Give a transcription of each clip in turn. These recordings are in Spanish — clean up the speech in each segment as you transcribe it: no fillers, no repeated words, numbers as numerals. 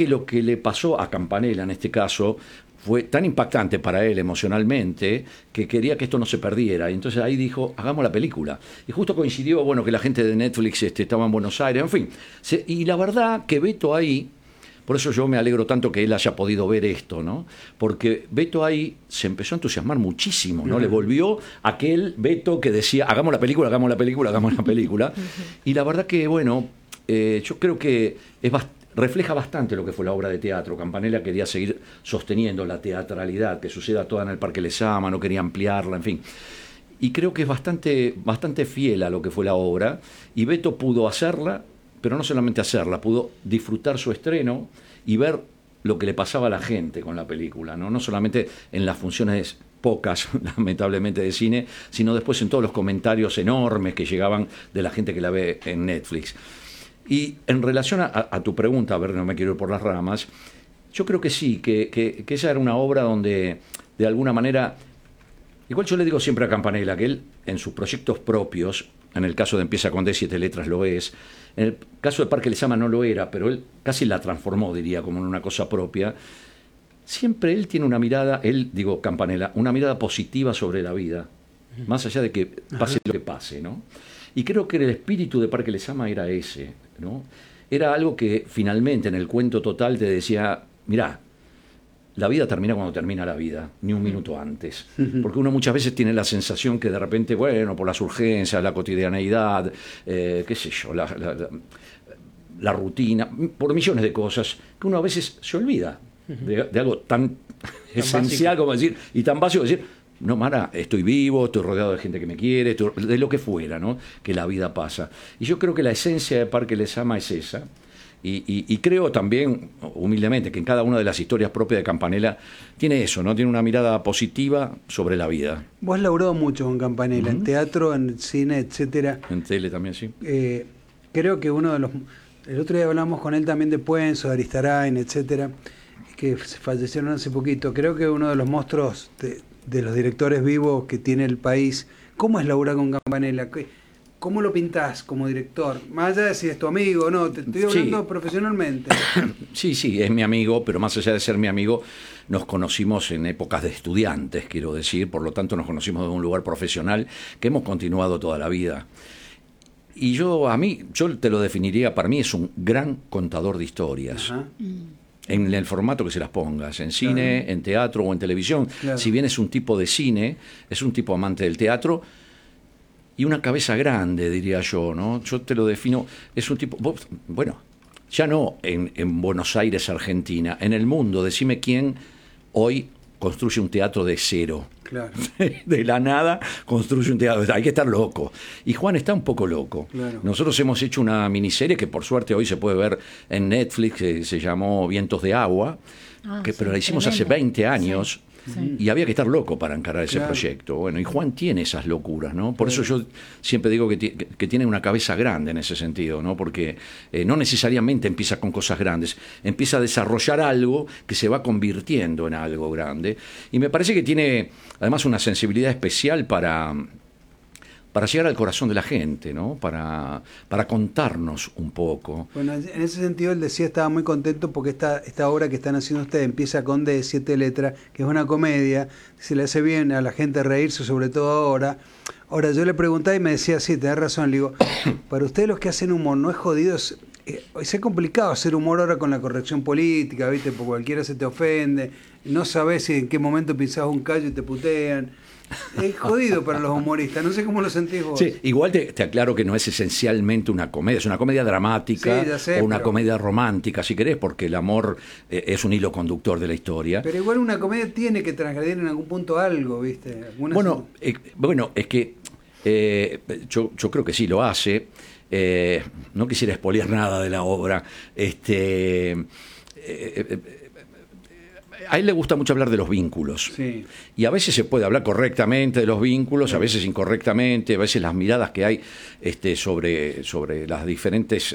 que lo que le pasó a Campanella en este caso fue tan impactante para él emocionalmente que quería que esto no se perdiera. Y entonces ahí dijo, hagamos la película. Y justo coincidió, bueno, que la gente de Netflix estaba en Buenos Aires, en fin. Y la verdad que Beto ahí, por eso yo me alegro tanto que él haya podido ver esto, ¿no? Porque Beto ahí se empezó a entusiasmar muchísimo, ¿no? Le volvió aquel Beto que decía, hagamos la película, hagamos la película, hagamos la película. Y la verdad que, bueno, yo creo que refleja bastante lo que fue la obra de teatro. Campanella quería seguir sosteniendo la teatralidad, que suceda toda en el Parque Lezama, no quería ampliarla, en fin. Y creo que es bastante fiel a lo que fue la obra, y Beto pudo hacerla, pero no solamente hacerla, pudo disfrutar su estreno y ver lo que le pasaba a la gente con la película, no solamente en las funciones pocas, lamentablemente, de cine, sino después en todos los comentarios enormes que llegaban de la gente que la ve en Netflix. Y en relación a tu pregunta, a ver, no me quiero ir por las ramas, yo creo que sí, que esa era una obra donde, de alguna manera, igual yo le digo siempre a Campanella que él, en sus proyectos propios, en el caso de Empieza con D, 7 letras lo es, en el caso de Parque Lezama no lo era, pero él casi la transformó, diría, como en una cosa propia. Siempre él tiene una mirada, Campanella, una mirada positiva sobre la vida, más allá de que pase lo que pase, ¿no? Y creo que el espíritu de Parque Lezama era ese, ¿no? Era algo que finalmente en el cuento total te decía, mirá, la vida termina cuando termina la vida, ni un minuto antes. Porque uno muchas veces tiene la sensación que de repente, bueno, por las urgencias, la cotidianeidad, qué sé yo, la rutina, por millones de cosas, que uno a veces se olvida de algo tan esencial como decir, y tan básico decir, no, Mara, estoy vivo, estoy rodeado de gente que me quiere, de lo que fuera, ¿no? Que la vida pasa. Y yo creo que la esencia de Parque Lezama es esa. Y creo también, humildemente, que en cada una de las historias propias de Campanella tiene eso, ¿no? Tiene una mirada positiva sobre la vida. Vos has laburado mucho con Campanella, en teatro, en cine, etcétera. En tele también, sí. Creo que uno de los... El otro día hablamos con él también de Puenzo, de Aristarain, etcétera, que fallecieron hace poquito. Creo que uno de los monstruos de los directores vivos que tiene el país. ¿Cómo es laburar con Campanella? ¿Cómo lo pintás como director? Más allá de si es tu amigo o no, te estoy hablando profesionalmente. Sí, es mi amigo, pero más allá de ser mi amigo, nos conocimos en épocas de estudiantes, quiero decir, por lo tanto nos conocimos de un lugar profesional que hemos continuado toda la vida. Y yo te lo definiría, para mí es un gran contador de historias. Ajá. En el formato que se las pongas, en cine, en teatro o en televisión. Claro. Si bien es un tipo de cine, es un tipo amante del teatro y una cabeza grande, diría yo, ¿no? Yo te lo defino, es un tipo, bueno, ya no en Buenos Aires, Argentina, en el mundo, decime quién hoy construye un teatro de cero. Claro. De la nada construye un teatro. Hay que estar loco. Y Juan está un poco loco. Claro. Nosotros hemos hecho una miniserie que por suerte hoy se puede ver en Netflix, que se llamó Vientos de Agua, pero la hicimos hace 20 años. Sí. Y había que estar loco para encarar ese proyecto. Bueno, y Juan tiene esas locuras, ¿no? Por eso yo siempre digo que tiene una cabeza grande en ese sentido, ¿no? Porque no necesariamente empieza con cosas grandes, empieza a desarrollar algo que se va convirtiendo en algo grande. Y me parece que tiene además una sensibilidad especial para llegar al corazón de la gente, ¿no? Para contarnos un poco. Bueno, en ese sentido él decía, estaba muy contento porque esta obra que están haciendo ustedes, Empieza con D, 7 letras, que es una comedia, se le hace bien a la gente reírse, sobre todo ahora. Ahora, yo le preguntaba y me decía, sí, tenés razón, le digo, para ustedes los que hacen humor, ¿no es jodido? Es complicado hacer humor ahora con la corrección política, ¿viste? Porque cualquiera se te ofende, no sabés si en qué momento pisás un callo y te putean. Es jodido para los humoristas, no sé cómo lo sentís vos. Sí, igual te aclaro que no es esencialmente una comedia, es una comedia dramática, o una comedia romántica, si querés, porque el amor es un hilo conductor de la historia. Pero igual una comedia tiene que transgredir en algún punto algo, ¿viste? Bueno, es que yo creo que sí lo hace. No quisiera espolear nada de la obra. a él le gusta mucho hablar de los vínculos. Sí. Y a veces se puede hablar correctamente de los vínculos, a veces incorrectamente, a veces las miradas que hay sobre las diferentes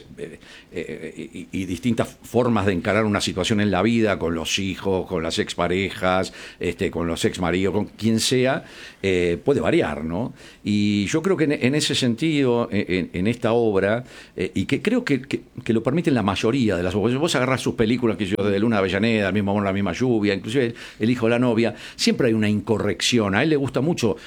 y distintas formas de encarar una situación en la vida, con los hijos, con las exparejas, con los exmaridos, con quien sea, puede variar, ¿no? Y yo creo que en ese sentido, en esta obra, y que creo que lo permiten la mayoría de las obras, vos agarrás sus películas, que yo, de Luna Avellaneda, El mismo amor, la misma lluvia, inclusive El hijo de la novia, siempre hay una incorrección. A él le gusta mucho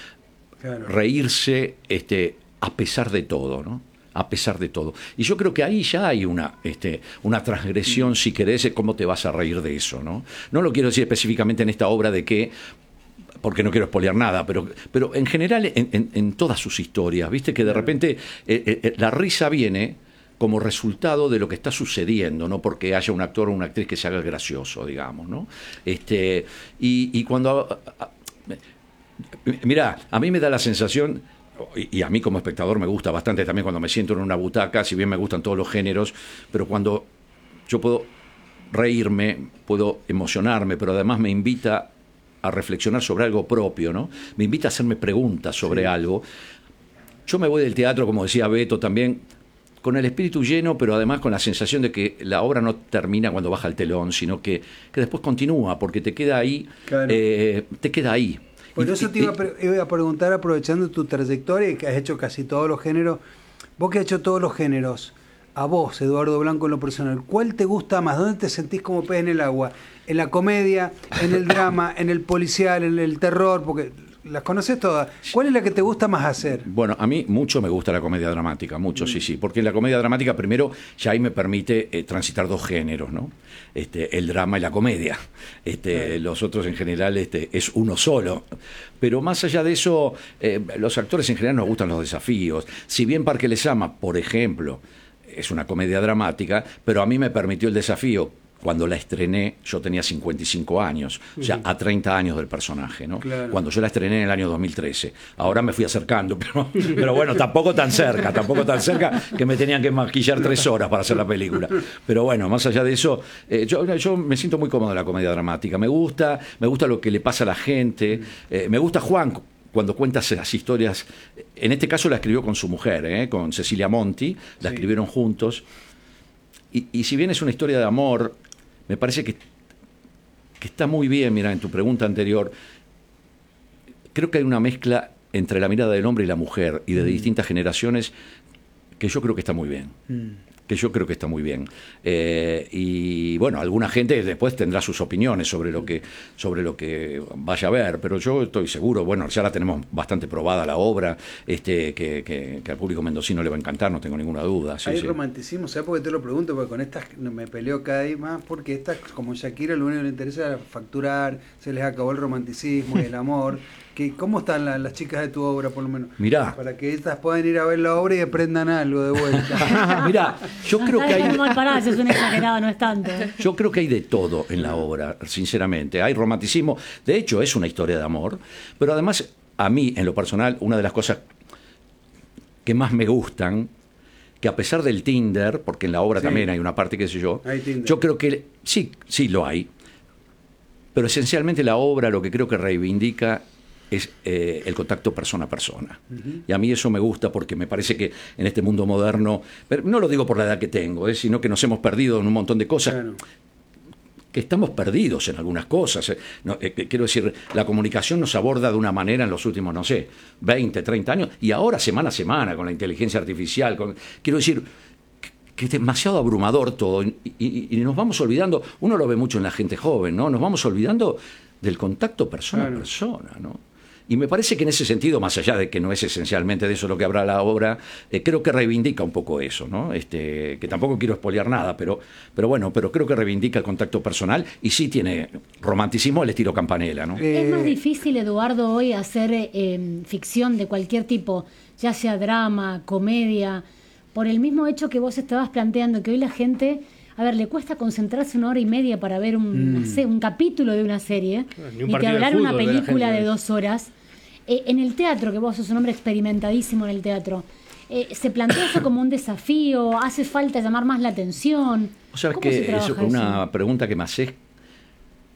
reírse a pesar de todo, ¿no? A pesar de todo. Y yo creo que ahí ya hay una transgresión, si querés, cómo te vas a reír de eso, ¿no? No lo quiero decir específicamente en esta obra de que, porque no quiero espolear nada, pero en general en todas sus historias, viste que de repente la risa viene como resultado de lo que está sucediendo, no porque haya un actor o una actriz que se haga el gracioso, digamos, ¿no? Y cuando... Mirá, a mí me da la sensación, y a mí como espectador me gusta bastante también cuando me siento en una butaca, si bien me gustan todos los géneros, pero cuando yo puedo reírme, puedo emocionarme, pero además me invita a reflexionar sobre algo propio, ¿no? Me invita a hacerme preguntas sobre algo. Yo me voy del teatro, como decía Beto también, con el espíritu lleno, pero además con la sensación de que la obra no termina cuando baja el telón, sino que después continúa, porque te queda ahí, te queda ahí. Por eso te iba a preguntar, aprovechando tu trayectoria, y que has hecho casi todos los géneros, vos que has hecho todos los géneros, a vos, Eduardo Blanco, en lo personal, ¿cuál te gusta más? ¿Dónde te sentís como pez en el agua? ¿En la comedia, en el drama, en el policial, en el terror? Porque las conoces todas. ¿Cuál es la que te gusta más hacer? Bueno, a mí mucho me gusta la comedia dramática, mucho, sí, porque en la comedia dramática primero ya ahí me permite transitar dos géneros, ¿no? El drama y la comedia. Los otros en general es uno solo. Pero más allá de eso, los actores en general nos gustan los desafíos. Si bien Parque les ama, por ejemplo, es una comedia dramática, pero a mí me permitió el desafío. Cuando la estrené, yo tenía 55 años, o sea, a 30 años del personaje, ¿no? Claro. Cuando yo la estrené en el año 2013. Ahora me fui acercando, pero bueno, tampoco tan cerca que me tenían que maquillar 3 horas para hacer la película. Pero bueno, más allá de eso, yo me siento muy cómodo en la comedia dramática. Me gusta lo que le pasa a la gente. Me gusta Juan cuando cuenta esas historias. En este caso la escribió con su mujer, con Cecilia Monti, la escribieron juntos. Y si bien es una historia de amor, me parece que está muy bien. Mira, en tu pregunta anterior, creo que hay una mezcla entre la mirada del hombre y la mujer, y de distintas generaciones, que yo creo que está muy bien. Y bueno, alguna gente después tendrá sus opiniones sobre lo que vaya a ver, pero yo estoy seguro, bueno, ya la tenemos bastante probada la obra, que al público mendocino le va a encantar, no tengo ninguna duda. Hay romanticismo, ¿sabes por qué te lo pregunto? Porque con estas me peleo cada vez más, porque estas, como Shakira, lo único que le interesa es facturar, se les acabó el romanticismo y el amor. ¿Cómo están las chicas de tu obra, por lo menos? Mirá. Para que estas puedan ir a ver la obra y aprendan algo de vuelta. Mirá, yo creo que hay... Pará, eso es un exagerado, no es tanto. Yo creo que hay de todo en la obra, sinceramente. Hay romanticismo, de hecho es una historia de amor, pero además, a mí, en lo personal, una de las cosas que más me gustan, que a pesar del Tinder, porque en la obra también hay una parte, qué sé yo, yo creo que sí lo hay, pero esencialmente la obra lo que creo que reivindica es el contacto persona a persona. Y a mí eso me gusta porque me parece que en este mundo moderno, pero no lo digo por la edad que tengo, sino que nos hemos perdido en un montón de cosas, que estamos perdidos en algunas cosas. Quiero decir, la comunicación nos aborda de una manera en los últimos, 20, 30 años, y ahora semana a semana con la inteligencia artificial. Quiero decir, que es demasiado abrumador todo, y nos vamos olvidando, uno lo ve mucho en la gente joven, ¿no? Nos vamos olvidando del contacto persona a persona, ¿no? Y me parece que en ese sentido, más allá de que no es esencialmente de eso lo que habrá la obra, creo que reivindica un poco eso, ¿no? Que tampoco quiero espolear nada, pero creo que reivindica el contacto personal y sí tiene romanticismo al estilo Campanella, ¿no? Es más difícil, Eduardo, hoy hacer ficción de cualquier tipo, ya sea drama, comedia, por el mismo hecho que vos estabas planteando, que hoy la gente... A ver, le cuesta concentrarse 1 hora y media para ver un capítulo de una serie, ni que hablar una película de 2 horas. En el teatro, que vos sos un hombre experimentadísimo en el teatro, ¿se plantea eso como un desafío? ¿Hace falta llamar más la atención? O sea, que es una pregunta que me haces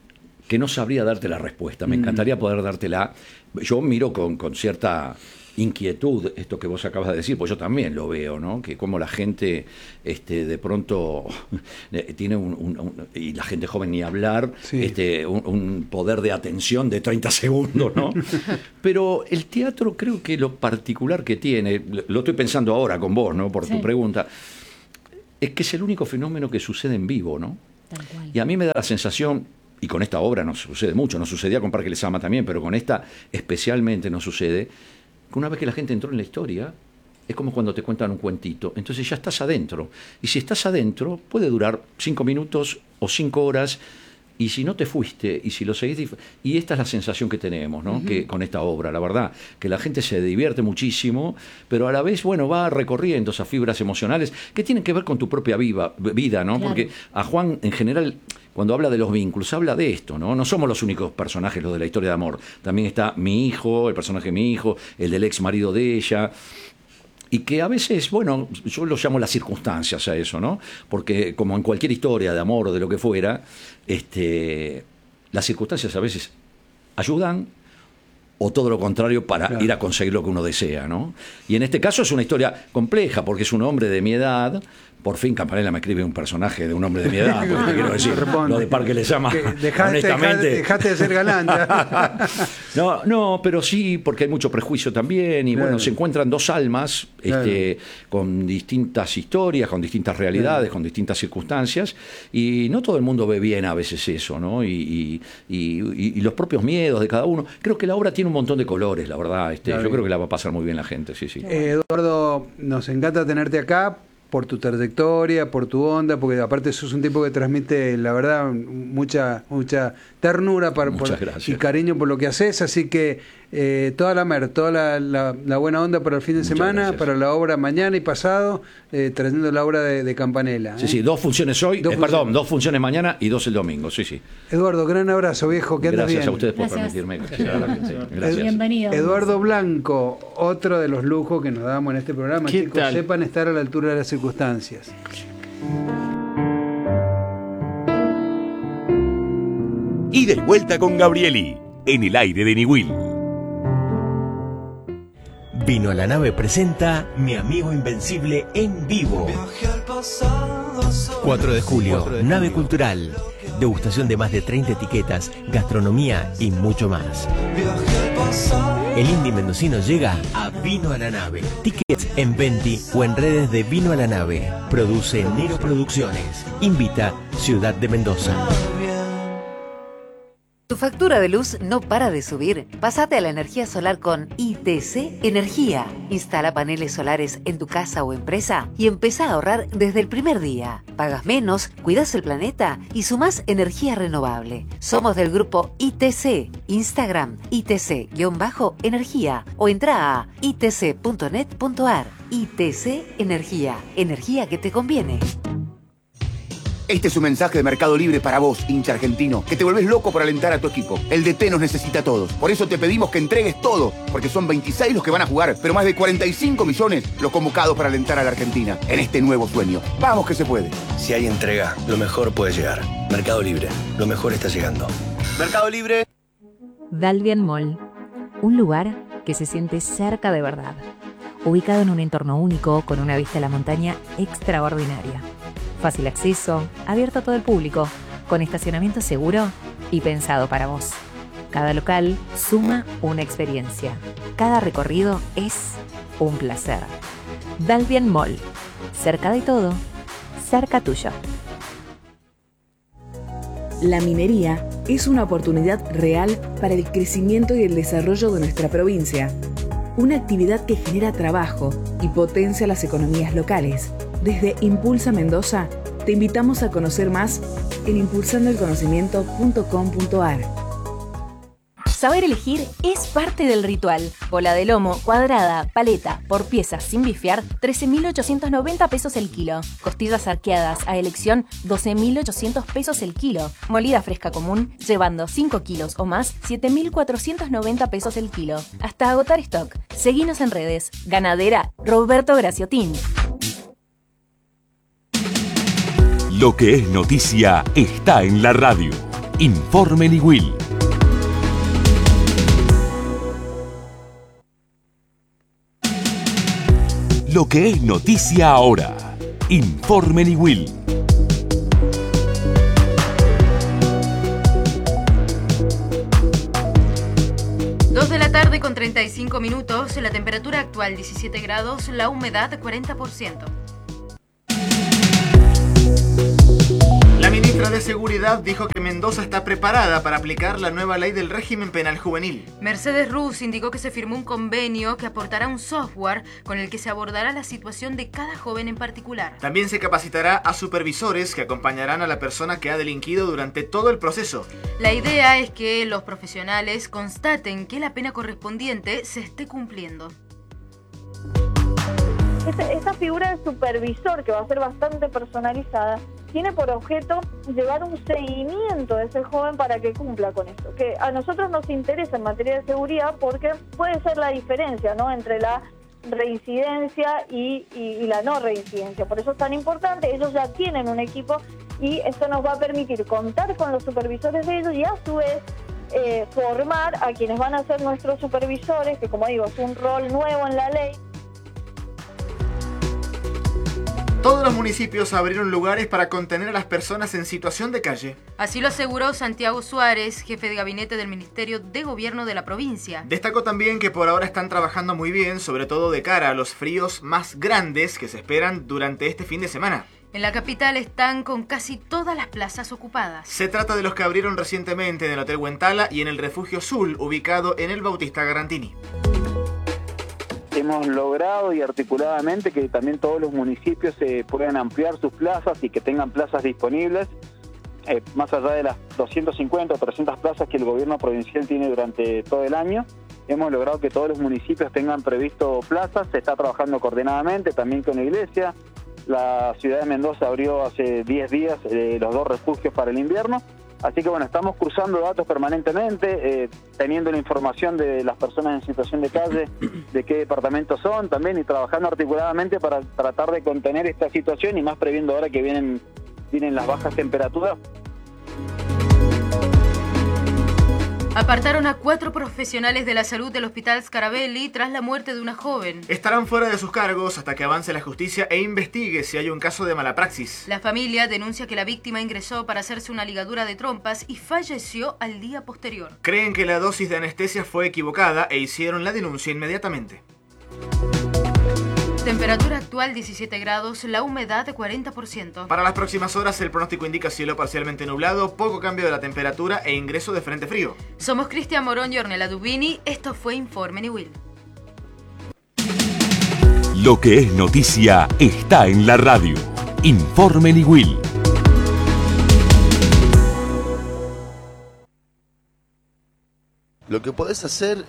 que no sabría darte la respuesta. Me encantaría poder dártela. Yo miro con cierta inquietud esto que vos acabas de decir, pues yo también lo veo, ¿no? Que como la gente de pronto tiene y la gente joven ni hablar, Sí. un poder de atención de 30 segundos, ¿no? Pero el teatro creo que lo particular que tiene, lo estoy pensando ahora con vos, ¿no? Por Sí. tu pregunta, es que es el único fenómeno que sucede en vivo, ¿no? Tal cual. Y a mí me da la sensación, y con esta obra no sucede mucho, no sucedía con Parque Les Ama también, pero con esta especialmente no sucede, que una vez que la gente entró en la historia, es como cuando te cuentan un cuentito, entonces ya estás adentro. Y si estás adentro, puede durar 5 minutos o 5 horas, y si no te fuiste, y si lo seguís... Y esta es la sensación que tenemos, ¿no? Que con esta obra, la verdad, que la gente se divierte muchísimo, pero a la vez, bueno, va recorriendo esas fibras emocionales que tienen que ver con tu propia vida, ¿no? Claro. Porque a Juan, en general, cuando habla de los vínculos, habla de esto, ¿no? No somos los únicos personajes los de la historia de amor. También está mi hijo, el personaje de mi hijo, el del ex marido de ella... Y que a veces, bueno, yo lo llamo las circunstancias a eso, ¿no? Porque como en cualquier historia de amor o de lo que fuera, las circunstancias a veces ayudan o todo lo contrario para Claro. ir a conseguir lo que uno desea, ¿no? Y en este caso es una historia compleja porque es un hombre de mi edad. Por fin Campanella me escribe un personaje de un hombre de mi edad, porque te quiero decir, Responde. lo de Parque Les Ama, Que honestamente. dejaste de ser galán. ya. No, pero sí, porque hay mucho prejuicio también, y Claro. bueno, se encuentran dos almas Claro. con distintas historias, con distintas realidades, con distintas circunstancias, y no todo el mundo ve bien a veces eso, ¿no? Y los propios miedos de cada uno. Creo que la obra tiene un montón de colores, la verdad. Claro. Yo creo que la va a pasar muy bien la gente, sí, sí. Eduardo, nos encanta tenerte acá por tu trayectoria, por tu onda, porque aparte sos un tipo que transmite, la verdad, mucha ternura Muchas gracias. y cariño por lo que haces, así que toda la buena onda para el fin de Muchas semana, gracias. para la obra mañana y pasado, trayendo la obra de Campanella. Sí, sí, 2 funciones hoy, Dos perdón, funciones. 2 funciones mañana y 2 el domingo, sí, sí. Eduardo, gran abrazo, viejo, que andas Gracias bien. a ustedes por Gracias. permitirme. Gracias. Bienvenido. Eduardo Blanco, otro de los lujos que nos damos en este programa. ¿Qué Chicos, tal? sepan estar a la altura de las circunstancias. Y de vuelta con Gabrieli, en el aire de Niwil. Vino a la Nave presenta Mi Amigo Invencible en vivo. 4 de julio, Nave Cultural. Degustación de más de 30 etiquetas, gastronomía y mucho más. El indie mendocino llega a Vino a la Nave. Tickets en Venti o en redes de Vino a la Nave. Produce Nero Producciones. Invita Ciudad de Mendoza. ¿Tu factura de luz no para de subir? Pásate a la energía solar con ITC Energía. Instala paneles solares en tu casa o empresa y empezá a ahorrar desde el primer día. Pagas menos, cuidas el planeta y sumás energía renovable. Somos del grupo ITC. Instagram ITC-energía o entra a itc.net.ar. ITC Energía. Energía que te conviene. Este es un mensaje de Mercado Libre para vos, hincha argentino, que te volvés loco por alentar a tu equipo. El DT nos necesita a todos. Por eso te pedimos que entregues todo, porque son 26 los que van a jugar, pero más de 45 millones los convocados para alentar a la Argentina en este nuevo sueño. ¡Vamos que se puede! Si hay entrega, lo mejor puede llegar. Mercado Libre, lo mejor está llegando. Mercado Libre. Dalvian Mall, un lugar que se siente cerca de verdad, ubicado en un entorno único con una vista a la montaña extraordinaria. Fácil acceso, abierto a todo el público, con estacionamiento seguro y pensado para vos. Cada local suma una experiencia. Cada recorrido es un placer. Dalvian Mall, cerca de todo, cerca tuyo. La minería es una oportunidad real para el crecimiento y el desarrollo de nuestra provincia. Una actividad que genera trabajo y potencia las economías locales. Desde Impulsa Mendoza, te invitamos a conocer más en impulsandoelconocimiento.com.ar. Saber elegir es parte del ritual. Bola de lomo, cuadrada, paleta, por piezas sin bifear, 13.890 pesos el kilo. Costillas arqueadas a elección, 12.800 pesos el kilo. Molida fresca común, llevando 5 kilos o más, 7.490 pesos el kilo. Hasta agotar stock. Seguinos en redes. Ganadera Roberto Graciotín. Lo que es noticia está en la radio. Informe Niwil. Lo que es noticia ahora. Informe Niwil. De la tarde con 35 minutos, la temperatura actual 17 grados, la humedad 40%. La ministra de Seguridad dijo que Mendoza está preparada para aplicar la nueva ley del régimen penal juvenil. Mercedes Ruz indicó que se firmó un convenio que aportará un software con el que se abordará la situación de cada joven en particular. También se capacitará a supervisores que acompañarán a la persona que ha delinquido durante todo el proceso. La idea es que los profesionales constaten que la pena correspondiente se esté cumpliendo. Esta figura de supervisor, que va a ser bastante personalizada, tiene por objeto llevar un seguimiento de ese joven para que cumpla con esto. Que a nosotros nos interesa en materia de seguridad porque puede ser la diferencia, ¿no?, entre la reincidencia y la no reincidencia. Por eso es tan importante. Ellos ya tienen un equipo y esto nos va a permitir contar con los supervisores de ellos y a su vez formar a quienes van a ser nuestros supervisores, que como digo es un rol nuevo en la ley. Todos los municipios abrieron lugares para contener a las personas en situación de calle. Así lo aseguró Santiago Suárez, jefe de gabinete del Ministerio de Gobierno de la provincia. Destacó también que por ahora están trabajando muy bien, sobre todo de cara a los fríos más grandes que se esperan durante este fin de semana. En la capital están con casi todas las plazas ocupadas. Se trata de los que abrieron recientemente en el Hotel Huentala y en el Refugio Sul, ubicado en el Bautista Garantini. Hemos logrado y articuladamente que también todos los municipios puedan ampliar sus plazas y que tengan plazas disponibles, más allá de las 250 o 300 plazas que el gobierno provincial tiene durante todo el año. Hemos logrado que todos los municipios tengan previsto plazas, se está trabajando coordinadamente también con la iglesia. La ciudad de Mendoza abrió hace 10 días los 2 refugios para el invierno. Así que bueno, estamos cruzando datos permanentemente, teniendo la información de las personas en situación de calle, de qué departamentos son también, y trabajando articuladamente para tratar de contener esta situación y más previendo ahora que vienen las bajas temperaturas. Apartaron a 4 profesionales de la salud del Hospital Scarabelli tras la muerte de una joven. Estarán fuera de sus cargos hasta que avance la justicia e investigue si hay un caso de mala praxis. La familia denuncia que la víctima ingresó para hacerse una ligadura de trompas y falleció al día posterior. Creen que la dosis de anestesia fue equivocada e hicieron la denuncia inmediatamente. Temperatura actual 17 grados, la humedad 40%. Para las próximas horas el pronóstico indica cielo parcialmente nublado, poco cambio de la temperatura e ingreso de frente frío. Somos Cristian Morón y Ornella Dubini, esto fue Informe Niwil. Lo que es noticia está en la radio. Informe Niwil. Lo que podés hacer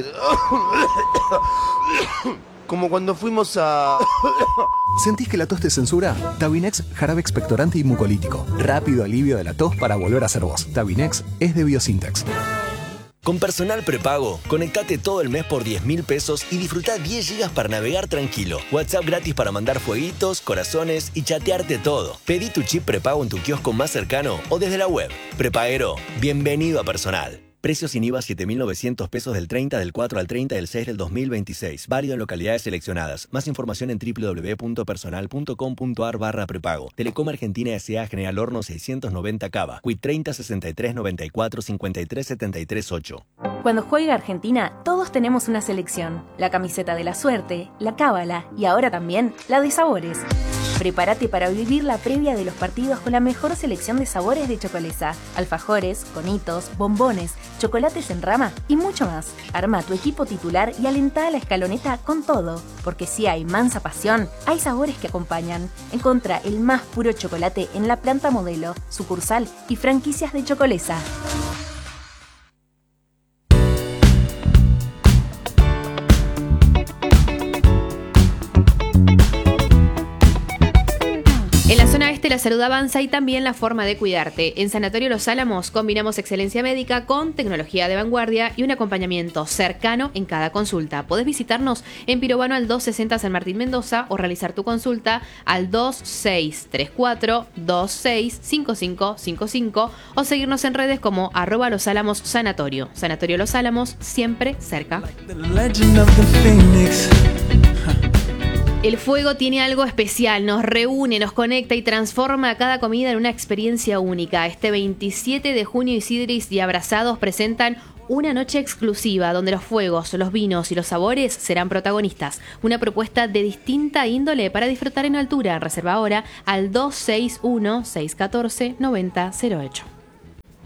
como cuando fuimos a... ¿Sentís que la tos te censura? Tabinex, jarabe expectorante y mucolítico. Rápido alivio de la tos para volver a ser vos. Tabinex es de Biosintex. Con Personal Prepago, conectate todo el mes por 10.000 pesos y disfrutá 10 gigas para navegar tranquilo. WhatsApp gratis para mandar fueguitos, corazones y chatearte todo. Pedí tu chip prepago en tu kiosco más cercano o desde la web. Prepaguero, bienvenido a Personal. Precios sin IVA 7.900 pesos del 30 del 4 al 30 del 6 del 2026. Válido en localidades seleccionadas. Más información en www.personal.com.ar/prepago. Telecom Argentina S.A. General Horno 690 Cava. Quit 30 63 94 53 73 8. Cuando juega Argentina, todos tenemos una selección. La camiseta de la suerte, la cábala y ahora también la de sabores. Prepárate para vivir la previa de los partidos con la mejor selección de sabores de Chocolesa. Alfajores, conitos, bombones, chocolates en rama y mucho más. Arma tu equipo titular y alentá a la escaloneta con todo. Porque si hay mansa pasión, hay sabores que acompañan. Encontrá el más puro chocolate en la planta modelo, sucursal y franquicias de Chocolesa. En la zona este la salud avanza y también la forma de cuidarte. En Sanatorio Los Álamos combinamos excelencia médica con tecnología de vanguardia y un acompañamiento cercano en cada consulta. Podés visitarnos en Pirovano al 260 San Martín Mendoza o realizar tu consulta al 2634-265555 o seguirnos en redes como @losálamos-sanatorio. Sanatorio Los Álamos, siempre cerca. El fuego tiene algo especial, nos reúne, nos conecta y transforma cada comida en una experiencia única. Este 27 de junio Isidris y Abrazados presentan una noche exclusiva donde los fuegos, los vinos y los sabores serán protagonistas. Una propuesta de distinta índole para disfrutar en altura. Reserva ahora al 261-614-9008.